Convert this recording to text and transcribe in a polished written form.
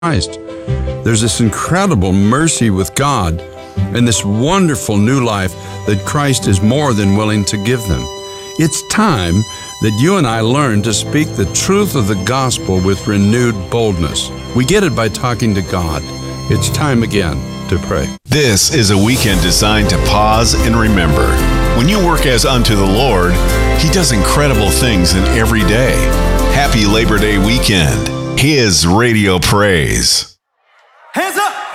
Christ. There's this incredible mercy with God and this wonderful new life that Christ is more than willing to give them. It's time that you and I learn to speak the truth of the gospel with renewed boldness. We get it by talking to God. It's time again to pray. This is a weekend designed to pause and remember. When you work as unto the Lord, He does incredible things in every day. Happy Labor Day weekend. His Radio Praise. Hands up!